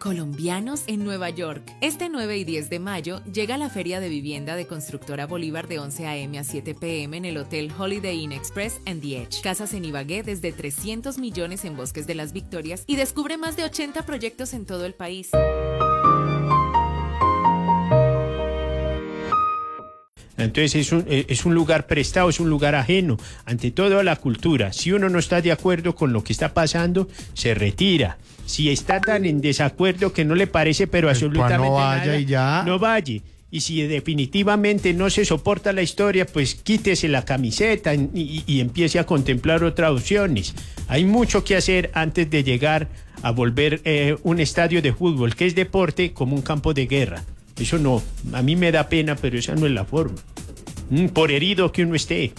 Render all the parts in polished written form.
Colombianos en Nueva York. Este 9 y 10 de mayo llega la Feria de Vivienda de Constructora Bolívar de 11 a.m. a 7 p.m. en el Hotel Holiday Inn Express and The Edge. Casas en Ibagué desde 300 millones en Bosques de las Victorias y descubre más de 80 proyectos en todo el país. Entonces es un lugar prestado, es un lugar ajeno, ante todo a la cultura. Si uno no está de acuerdo con lo que está pasando, se retira. Si está tan en desacuerdo que no le parece, pero absolutamente no vaya nada, y ya. no vaya. Y si definitivamente no se soporta la historia, pues quítese la camiseta y empiece a contemplar otras opciones. Hay mucho que hacer antes de llegar a volver un estadio de fútbol, que es deporte, como un campo de guerra. Eso no, a mí me da pena, pero esa no es la forma. Por herido que uno esté.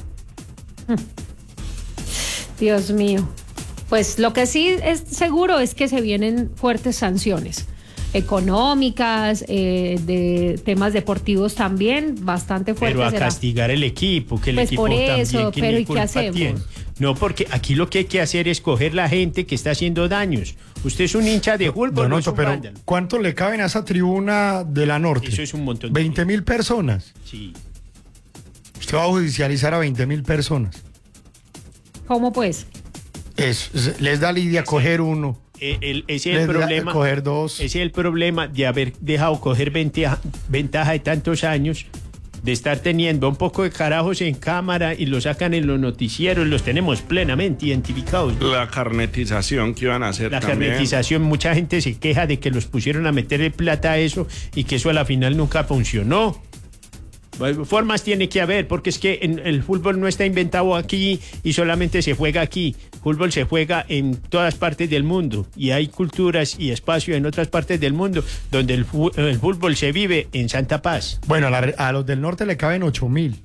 Dios mío. Pues lo que sí es seguro es que se vienen fuertes sanciones económicas, de temas deportivos también, bastante fuertes. Pero a será. castigar el equipo, que el Pues equipo por eso, también, que pero ni ¿y qué culpa hacemos? tiene. No, porque aquí lo que hay que hacer es coger la gente que está haciendo daños. Usted es un hincha de fútbol, no es un pero vándalo. ¿cuánto le caben a esa tribuna de la Norte? Eso es un montón. 20.000 personas. Sí. Usted va a judicializar a 20.000 personas. ¿Cómo pues? Les da lidia coger uno. Ese es Les el da problema. coger dos. Ese es el problema de haber dejado coger ventaja de tantos años, de estar teniendo un poco de carajos en cámara y lo sacan en los noticieros, los tenemos plenamente identificados. La carnetización que iban a hacer La también. carnetización, mucha gente se queja de que los pusieron a meterle plata a eso y que eso a la final nunca funcionó. Formas tiene que haber, porque es que el fútbol no está inventado aquí y solamente se juega aquí. Fútbol se juega en todas partes del mundo y hay culturas y espacios en otras partes del mundo donde el fútbol se vive en santa paz. Bueno, a los del norte le caben 8.000.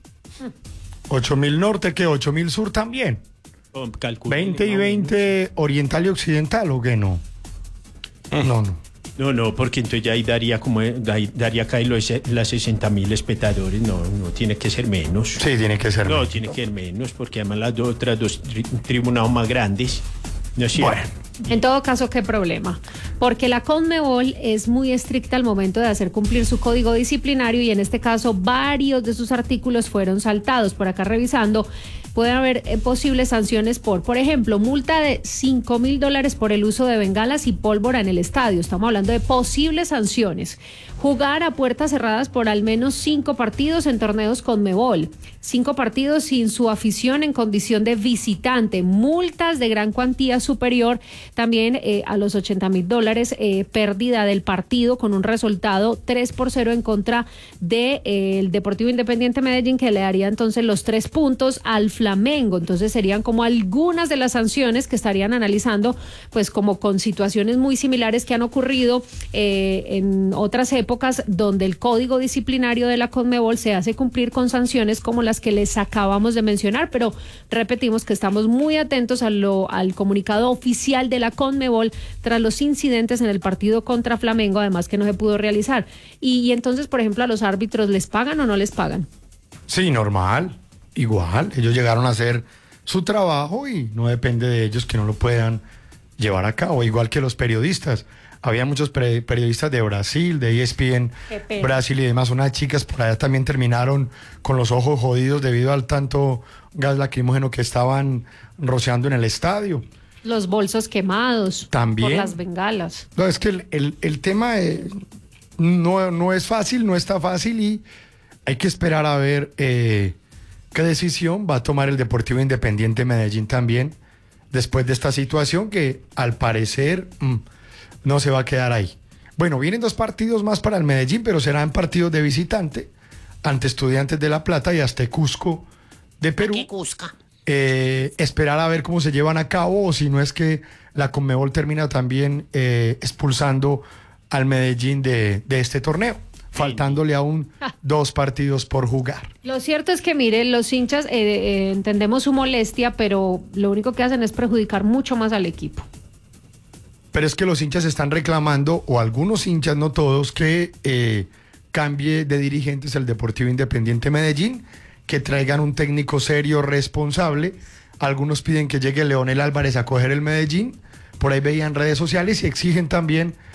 8.000 norte, ¿qué? 8.000 sur también. 20 y 20 oriental y occidental, ¿o qué no? No. No, porque entonces ya ahí daría acá las 60.000 espectadores. No, tiene que ser menos. Sí, tiene que ser No, menos. tiene que ser menos, porque además las otras dos tribunas más grandes. No es cierto. Bueno. En todo caso, ¿qué problema? Porque la Conmebol es muy estricta al momento de hacer cumplir su código disciplinario y en este caso varios de sus artículos fueron saltados. Por acá revisando, pueden haber posibles sanciones por ejemplo, multa de $5,000 por el uso de bengalas y pólvora en el estadio. Estamos hablando de posibles sanciones. Jugar a puertas cerradas por al menos 5 partidos en torneos Conmebol. 5 partidos sin su afición en condición de visitante. Multas de gran cuantía superior también a los $80,000. Pérdida del partido con un resultado 3-0 en contra del Deportivo Independiente Medellín, que le daría entonces los 3 puntos al Flamengo. Entonces serían como algunas de las sanciones que estarían analizando, pues como con situaciones muy similares que han ocurrido en otras épocas, donde el código disciplinario de la Conmebol se hace cumplir con sanciones como las que les acabamos de mencionar, pero repetimos que estamos muy atentos al comunicado oficial de la Conmebol tras los incidentes en el partido contra Flamengo, además que no se pudo realizar. Y entonces, por ejemplo, a los árbitros, ¿les pagan o no les pagan? Sí, normal. Igual, ellos llegaron a hacer su trabajo y no depende de ellos que no lo puedan llevar a cabo, igual que los periodistas. Había muchos periodistas de Brasil, de ESPN Brasil y demás. Unas chicas por allá también terminaron con los ojos jodidos debido al tanto gas lacrimógeno que estaban rociando en el estadio. Los bolsos quemados También. por las bengalas. No, es que el tema no es fácil, no está fácil y hay que esperar a ver qué decisión va a tomar el Deportivo Independiente Medellín también después de esta situación que al parecer no se va a quedar ahí. Bueno, vienen 2 partidos más para el Medellín, pero serán partidos de visitante ante Estudiantes de La Plata y hasta Cusco de Perú. ¿Qué Cusca? Esperar a ver cómo se llevan a cabo o si no es que la Conmebol termina también expulsando al Medellín de este torneo, faltándole aún 2 partidos por jugar. Lo cierto es que, mire, los hinchas entendemos su molestia, pero lo único que hacen es perjudicar mucho más al equipo. Pero es que los hinchas están reclamando, o algunos hinchas, no todos, que cambie de dirigentes el Deportivo Independiente Medellín, que traigan un técnico serio, responsable. Algunos piden que llegue Leonel Álvarez a coger el Medellín. Por ahí veían redes sociales y exigen también